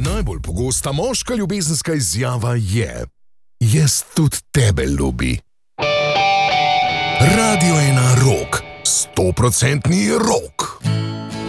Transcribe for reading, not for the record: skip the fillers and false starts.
Najbolj pogosta moška ljubezenska izjava je: jaz tudi tebe ljubi. Radio 1 Rock, 100% rock.